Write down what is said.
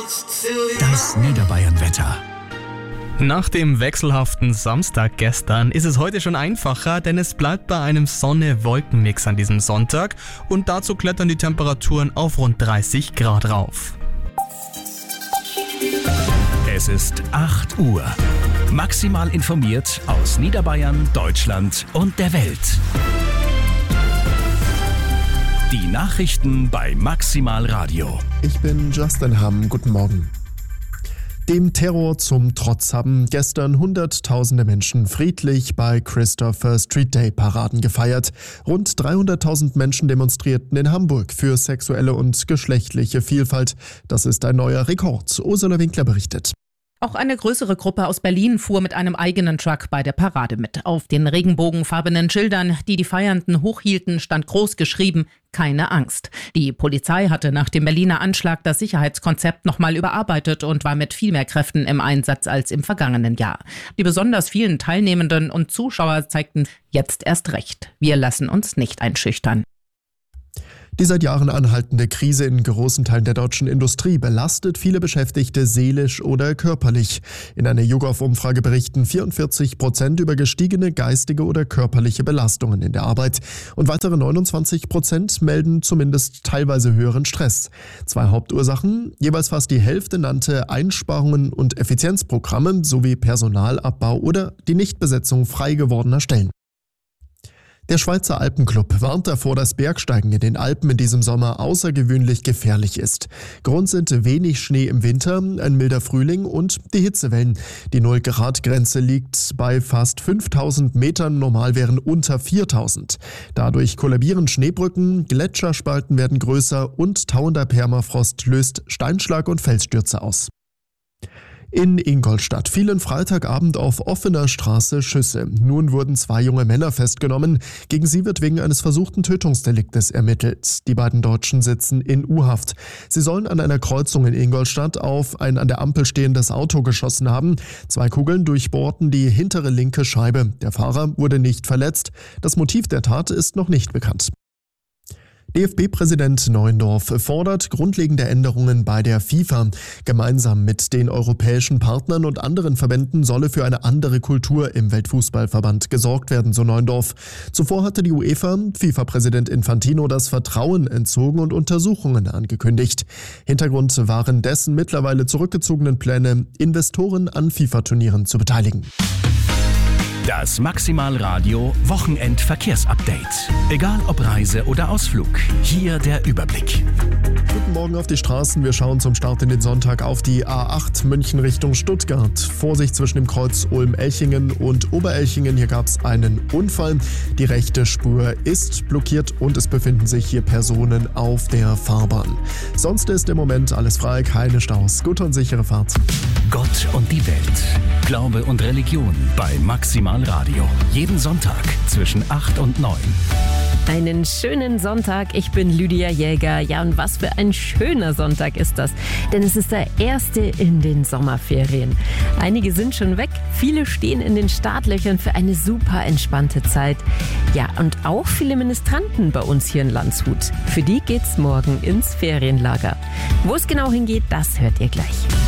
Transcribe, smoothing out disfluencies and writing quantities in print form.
Das Niederbayern-Wetter. Nach dem wechselhaften Samstag gestern ist es heute schon einfacher, denn es bleibt bei einem Sonne-Wolken-Mix an diesem Sonntag und dazu klettern die Temperaturen auf rund 30 Grad rauf. Es ist 8 Uhr. Maximal informiert aus Niederbayern, Deutschland und der Welt. Die Nachrichten bei Maximal Radio. Ich bin Justin Hamm. Guten Morgen. Dem Terror zum Trotz haben gestern Hunderttausende Menschen friedlich bei Christopher Street Day Paraden gefeiert. Rund 300.000 Menschen demonstrierten in Hamburg für sexuelle und geschlechtliche Vielfalt. Das ist ein neuer Rekord. Ursula Winkler berichtet. Auch eine größere Gruppe aus Berlin fuhr mit einem eigenen Truck bei der Parade mit. Auf den regenbogenfarbenen Schildern, die die Feiernden hochhielten, stand groß geschrieben: Keine Angst. Die Polizei hatte nach dem Berliner Anschlag das Sicherheitskonzept nochmal überarbeitet und war mit viel mehr Kräften im Einsatz als im vergangenen Jahr. Die besonders vielen Teilnehmenden und Zuschauer zeigten jetzt erst recht: Wir lassen uns nicht einschüchtern. Die seit Jahren anhaltende Krise in großen Teilen der deutschen Industrie belastet viele Beschäftigte seelisch oder körperlich. In einer YouGov-Umfrage berichten 44% über gestiegene geistige oder körperliche Belastungen in der Arbeit und weitere 29% melden zumindest teilweise höheren Stress. 2 Hauptursachen: jeweils fast die Hälfte nannte Einsparungen und Effizienzprogramme sowie Personalabbau oder die Nichtbesetzung frei gewordener Stellen. Der Schweizer Alpenclub warnt davor, dass Bergsteigen in den Alpen in diesem Sommer außergewöhnlich gefährlich ist. Grund sind wenig Schnee im Winter, ein milder Frühling und die Hitzewellen. Die 0-Grad-Grenze liegt bei fast 5.000 Metern, normal wären unter 4.000. Dadurch kollabieren Schneebrücken, Gletscherspalten werden größer und tauender Permafrost löst Steinschlag und Felsstürze aus. In Ingolstadt fielen Freitagabend auf offener Straße Schüsse. Nun wurden 2 junge Männer festgenommen. Gegen sie wird wegen eines versuchten Tötungsdeliktes ermittelt. Die beiden Deutschen sitzen in U-Haft. Sie sollen an einer Kreuzung in Ingolstadt auf ein an der Ampel stehendes Auto geschossen haben. 2 Kugeln durchbohrten die hintere linke Scheibe. Der Fahrer wurde nicht verletzt. Das Motiv der Tat ist noch nicht bekannt. DFB-Präsident Neuendorf fordert grundlegende Änderungen bei der FIFA. Gemeinsam mit den europäischen Partnern und anderen Verbänden solle für eine andere Kultur im Weltfußballverband gesorgt werden, so Neuendorf. Zuvor hatte die UEFA FIFA-Präsident Infantino das Vertrauen entzogen und Untersuchungen angekündigt. Hintergrund waren dessen mittlerweile zurückgezogenen Pläne, Investoren an FIFA-Turnieren zu beteiligen. Das Maximal Radio Wochenend-Verkehrsupdate. Egal ob Reise oder Ausflug, hier der Überblick. Guten Morgen auf die Straßen. Wir schauen zum Start in den Sonntag auf die A8 München Richtung Stuttgart. Vorsicht zwischen dem Kreuz Ulm-Elchingen und Oberelchingen. Hier gab es einen Unfall. Die rechte Spur ist blockiert und es befinden sich hier Personen auf der Fahrbahn. Sonst ist im Moment alles frei, keine Staus. Gute und sichere Fahrt. Gott und die Welt. Glaube und Religion bei Maximal Radio. Jeden Sonntag zwischen 8 und 9. Einen schönen Sonntag, ich bin Lydia Jäger. Ja, und was für ein schöner Sonntag ist das, denn es ist der erste in den Sommerferien. Einige sind schon weg, viele stehen in den Startlöchern für eine super entspannte Zeit. Ja, und auch viele Ministranten bei uns hier in Landshut. Für die geht's morgen ins Ferienlager. Wo es genau hingeht, das hört ihr gleich.